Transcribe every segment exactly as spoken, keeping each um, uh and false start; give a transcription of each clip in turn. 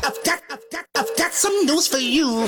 I've got, I've got, I've got some news for you.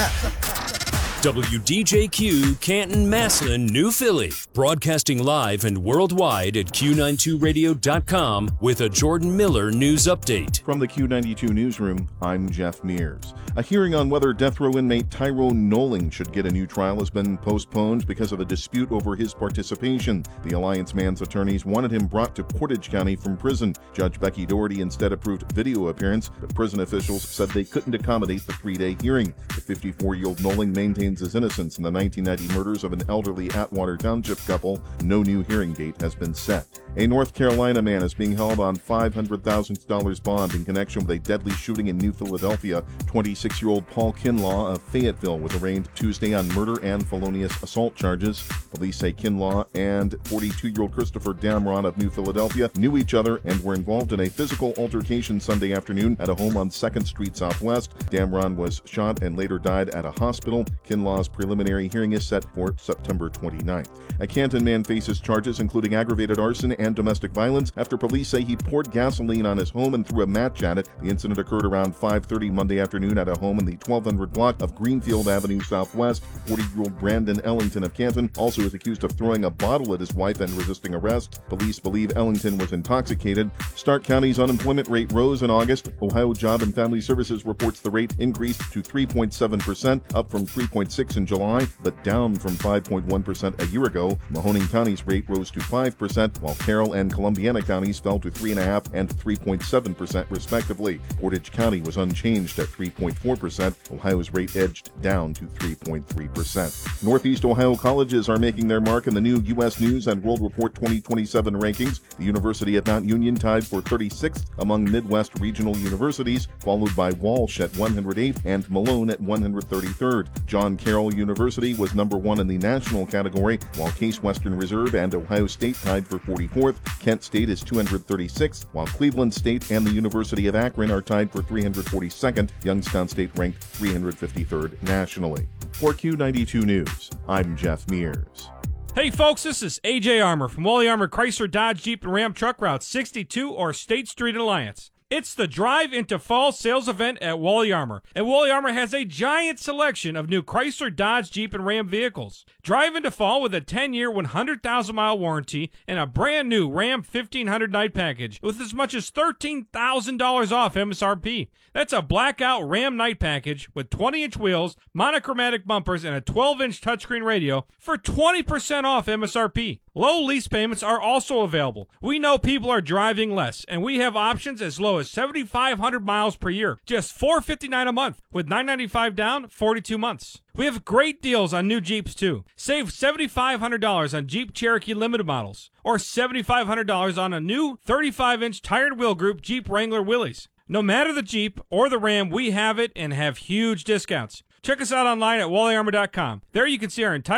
W D J Q, Canton, Massillon, New Philly. Broadcasting live and worldwide at Q ninety-two radio dot com with a Jordan Miller news update. From the Q ninety-two newsroom, I'm Jeff Mears. A hearing on whether death row inmate Tyrone Knowling should get a new trial has been postponed because of a dispute over his participation. The Alliance man's attorneys wanted him brought to Portage County from prison. Judge Becky Doherty instead approved video appearance, but prison officials said they couldn't accommodate the three-day hearing. The fifty-four-year-old Knowling maintains his innocence in the nineteen ninety murders of an elderly Atwater Township couple. No new hearing date has been set. A North Carolina man is being held on five hundred thousand dollars bond in connection with a deadly shooting in New Philadelphia. twenty-six-year-old Paul Kinlaw of Fayetteville was arraigned Tuesday on murder and felonious assault charges. Police say Kinlaw and forty-two-year-old Christopher Damron of New Philadelphia knew each other and were involved in a physical altercation Sunday afternoon at a home on second Street Southwest. Damron was shot and later died at a hospital. Kinlaw's preliminary hearing is set for September twenty-ninth. A Canton man faces charges including aggravated arson and domestic violence after police say he poured gasoline on his home and threw a match at it. The incident occurred around five thirty Monday afternoon at a home in the twelve hundred block of Greenfield Avenue Southwest. forty-year-old Brandon Ellington of Canton also is accused of throwing a bottle at his wife and resisting arrest. Police believe Ellington was intoxicated. Stark County's unemployment rate rose in August. Ohio Job and Family Services reports the rate increased to three point seven percent, up from three point six in July, but down from five point one percent a year ago. Mahoning County's rate rose to five percent, while Carroll and Columbiana counties fell to three point five and three point seven percent respectively. Portage County was unchanged at three point four percent. Ohio's rate edged down to three point three percent. Northeast Ohio colleges are making their mark in the new U S News and World Report twenty twenty-seven rankings. The University of Mount Union tied for thirty-sixth among Midwest regional universities, followed by Walsh at one hundred eighth and Malone at one hundred thirty-third. John Carroll University was number one in the national category, while Case Western Reserve and Ohio State tied for forty-fourth. Kent State is two hundred thirty-sixth, while Cleveland State and the University of Akron are tied for three hundred forty-second. Youngstown State ranked three hundred fifty-third nationally. For Q ninety-two News, I'm Jeff Mears. Hey folks, this is A J Armour from Wally Armour Chrysler Dodge Jeep and Ram Truck Route sixty-two or State Street Alliance. It's the Drive into Fall sales event at Wally Armour, and Wally Armour has a giant selection of new Chrysler, Dodge, Jeep, and Ram vehicles. Drive into fall with a ten-year, one hundred thousand mile warranty and a brand new Ram fifteen hundred night package with as much as thirteen thousand dollars off M S R P. That's a blackout Ram night package with twenty inch wheels, monochromatic bumpers, and a twelve inch touchscreen radio for twenty percent off M S R P. Low lease payments are also available. We know people are driving less, and we have options as low as seventy-five hundred miles per year, just four hundred fifty-nine dollars a month, with nine hundred ninety-five dollars down, forty-two months. We have great deals on new Jeeps, too. Save seven thousand five hundred dollars on Jeep Cherokee Limited models, or seven thousand five hundred dollars on a new thirty-five inch tired wheel group Jeep Wrangler Willys. No matter the Jeep or the Ram, we have it and have huge discounts. Check us out online at wally armour dot com. There you can see our entire